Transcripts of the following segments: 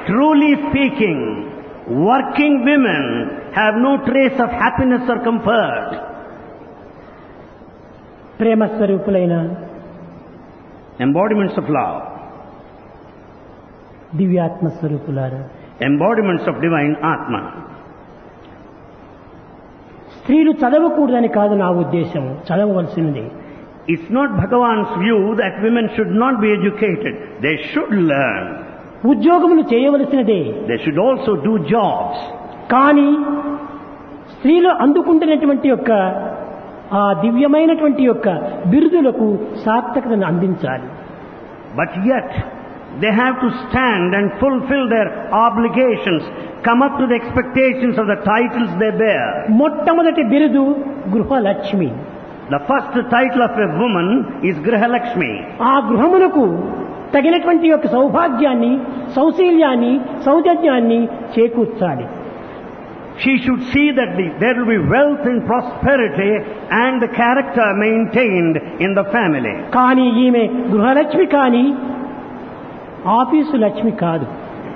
Truly speaking, working women have no trace of happiness or comfort. Prema స్వరూపులైన Embodiments of love, దివ్యాత్మ స్వరూపులారా, embodiments of divine Atma. స్త్రీలు చదవకూడదని కాదు నా ఉద్దేశం, చదవవలసినది. It's not Bhagavan's view that women should not be educated. They should learn. ఉద్యోగములు చేయవలసినదే. They should also do jobs. కానీ స్త్రీలు అందుకుంటున్నటువంటి యొక్క ఆ దివ్యమైనటువంటి యొక్క బిరుదులకు సార్థకతను అందించాలి. But yet, they have to stand and fulfill their obligations, come up to the expectations of the titles they bear. మొట్టమొదటి బిరుదు గృహలక్ష్మి. The first title of a woman is Grihalakshmi. ఆ గృహమునకు తగినటువంటి యొక్క సౌభాగ్యాన్ని, సౌశీల్యాన్ని, సౌజన్యాన్ని చేకూర్చాలి. She should see that there will be wealth and prosperity and the character maintained in the family. కానీ ఈమె గృహలక్ష్మి కానీ office Lakshmi కాదు.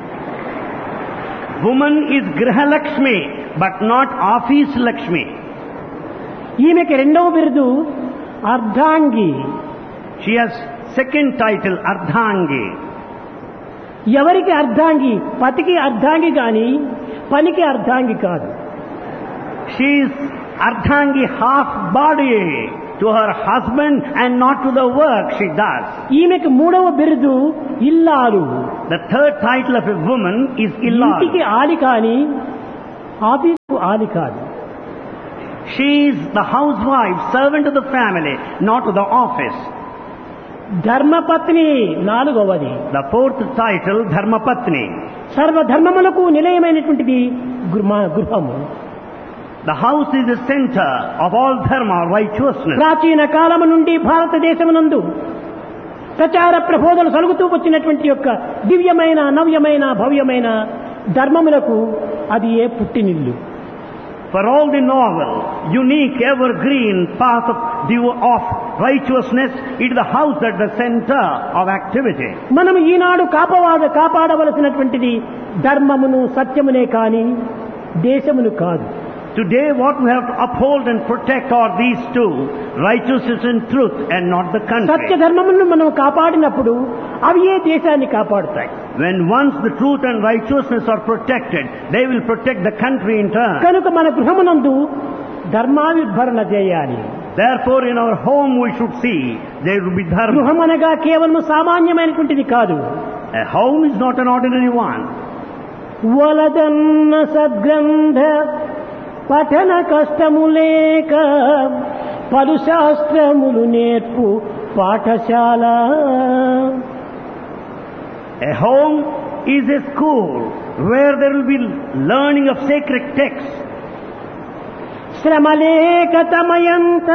Woman is Grihalakshmi, but not Office Lakshmi. ఈమెకి రెండవ బిరుదు అర్ధాంగి. She has second title, Ardhangi. ఎవరికి అర్ధాంగి? పతికి అర్ధాంగి గాని పనికి అర్ధాంగి కాదు. She is Ardhangi half body to her husband and not to the work she does. ఈమెకి మూడవ బిరుదు ఇల్లాలు. The third title of a woman is ఇంటికి Illal. ఆలి కాని ఆఫీసుకు ఆలి కాదు. She is the housewife, servant of the family, not to the office. ధర్మపత్ని నాలుగవది. The fourth title, Dharmapatni. సర్వధర్మములకు నిలయమైనటువంటిది గృహము. The house is the center of all dharma, righteousness. ప్రాచీన కాలము నుండి భారతదేశమునందు ప్రచార ప్రబోధనలు సలుగుతూ వచ్చినటువంటి యొక్క దివ్యమైన, నవ్యమైన, భవ్యమైన ధర్మములకు అది ఏ పుట్టినిల్లు. For all the novel, unique, evergreen path of righteousness, it is the house at the center of activity. మనం ఈనాడు కాపాడవలసినటువంటిది ధర్మమును, సత్యమునే కాని దేశమును కాదు. Today what we have to uphold and protect are these two, righteousness and truth, and not the Satya country. ధర్మమును మనం కాపాడినప్పుడు అవి ఏ దేశాన్ని కాపాడుతాయి. When once the truth and righteousness are protected, they will protect the country in turn. కనుక మన గృహమునందు ధర్మావిర్భరణ చేయాలి. Therefore in our home we should see there will be dharma. గృహం అనగా కేవలం సామాన్యమైనటువంటిది కాదు. A home is not an ordinary one. వలదన్న సద్గ్రంథ పఠన కష్టము లేక పలు శాస్త్రములు నేర్పు పాఠశాల. A home is a school where there will be learning of sacred texts. శ్రమలేక తమయంత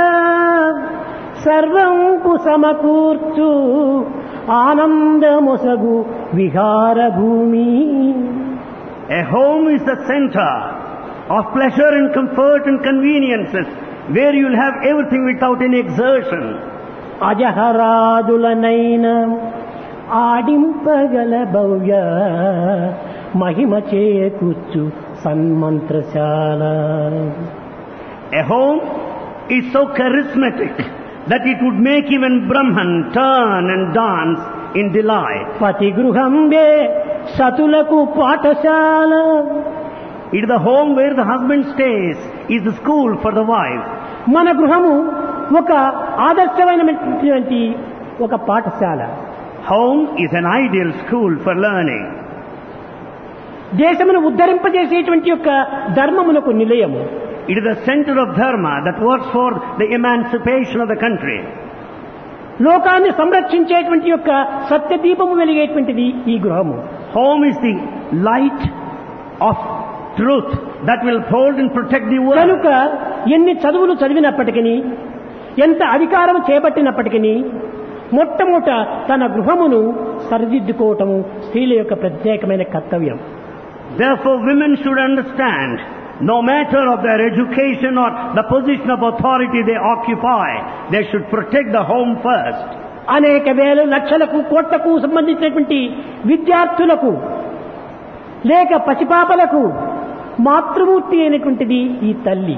సర్వంపు సమకూర్చు ఆనందమొసగు విహార భూమి. A home is the center of pleasure and comfort and conveniences, where you will have everything without any exertion. అజహరాదులనైన ఆడింపగల Bhavya Mahima చేకూర్చు సన్మంత్రశాల. A home is so charismatic that it would make even Brahman turn and dance in delight. పతి గృహంబే సతులకు పాఠశాల. It is the home where the husband stays, is the school for the wife. మన గృహము ఒక ఆదర్శమైనటువంటి ఒక పాఠశాల. Home is an ideal school for learning. దేశమును ఉద్ధరింపజేసేటువంటి యొక్క ధర్మమునకు నిలయము. It is the center of dharma that works for the emancipation of the country. లోకాన్ని సంరక్షించేటువంటి యొక్క సత్యదీపము వెలిగేటువంటిది ఈ గృహము. Home is the light of truth that will hold and protect the world. కనుక ఎన్ని చదువులు చదివినప్పటికీ, ఎంత అధికారం చేపట్టినప్పటికీ మొట్టమొదట తన గృహమును సరిదిద్దుకోవటము స్త్రీల యొక్క ప్రత్యేకమైన కర్తవ్యం. Therefore women should understand, no matter of their education or the position of authority they occupy, they should protect the home first. అనేక వేల లక్షలకు కోట్లకు సంబంధించినటువంటి విద్యార్థులకు లేక పసిపాపలకు మాతృమూర్తి అయినటువంటిది ఈ తల్లి.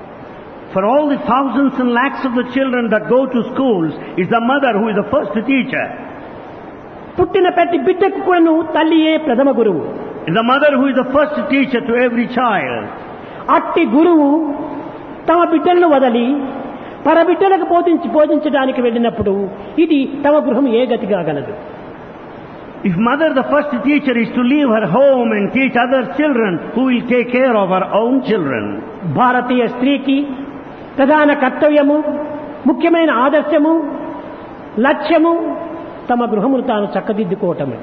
For all the thousands and lakhs of the children that go to schools, is the mother who is the first teacher. పుట్టిన ప్రతి బిడ్డకు కూడాను తల్లియే ప్రథమ గురువు. Is the mother who is the first teacher to every child. అట్టి గురువు తమ బిడ్డలను వదలి పరబిడ్డలకు బోధించడానికి వెళ్ళినప్పుడు ఇది తమ గృహం ఏ గతిగా గలదు? If mother, the first teacher, is to leave her home and teach other children, who will take care of her own children? భారతీయ స్త్రీకి ప్రధాన కర్తవ్యము, ముఖ్యమైన ఆదర్శము, లక్ష్యము తమ గృహమును తాను చక్కదిద్దుకోవటమే.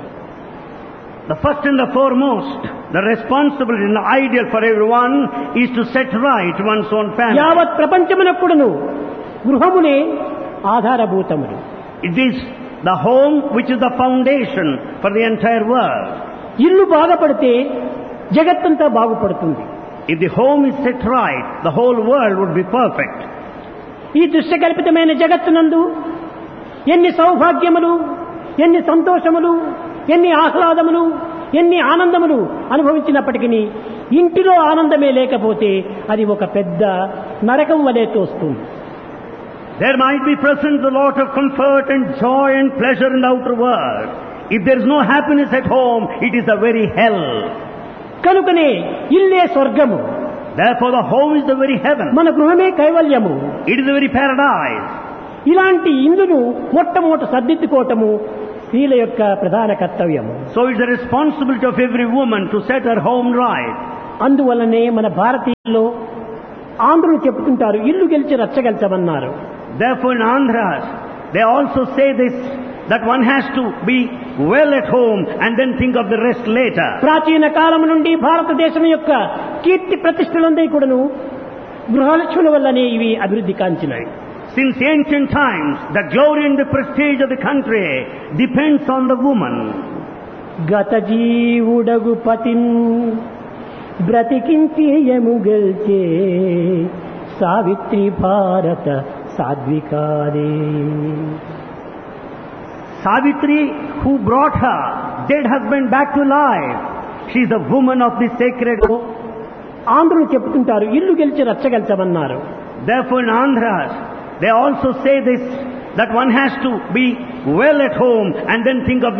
The first and the foremost, the responsibility and the ideal for everyone is to set right one's own family. యావత్ ప్రపంచమునకుడును గృహమునే ఆధారభూతములు. It is the home which is the foundation for the entire world. ఇల్లు బాగుపడితే జగత్తంతా బాగుపడుతుంది. If the home is set right, the whole world would be perfect. ఈ దృశ్యకల్పితమైన జగత్తునందు ఎన్ని సౌభాగ్యములు, ఎన్ని సంతోషములు, ఎన్ని ఆహ్లాదములు, ఎన్ని ఆనందములు అనుభవించినప్పటికీ ఇంటిలో ఆనందమే లేకపోతే అది ఒక పెద్ద నరకం వలె తోస్తుంది. There might be present a lot of comfort and joy and pleasure in the outer world. If there is no happiness at home, it is the very hell. కనుకనే ఇల్లే స్వర్గము. Therefore the home is the very heaven. మన గృహమే కైవల్యము. It is the very paradise. ఇలాంటి ఇల్లును మొట్టమొదట సర్దిద్దుకోవటము స్త్రీల యొక్క ప్రధాన కర్తవ్యము. So it's the responsibility of every woman to set her home right. అందువల్లనే మన భారతీయుల్లో ఆంధ్రులు చెప్పుకుంటారు, ఇల్లు గెలిచి రచ్చగెలిచమన్నారు. Therefore in Andhras, they also say this, that one has to be well at home and then think of the rest later. ప్రాచీన కాలం నుండి భారతదేశం యొక్క కీర్తి ప్రతిష్టలందరి కూడాను గృహలక్ష్ముల వల్లనే ఇవి అభివృద్ధి కాంచినాయి. Since ancient times, the glory and the prestige of the country depends on the woman. గత జీవుడగు పతిన్ బ్రతికించి యముగల్చే సావిత్రి భారత సాధ్వికారే. Savitri, who brought her dead husband back to life, she is the woman of the sacred home. ఆంధ్రులు చెప్పుకుంటారు, ఇల్లు గెలిచి రచ్చగెలిచమన్నారు. Therefore in Andhras, they also say this, that one has to be well at home and then think of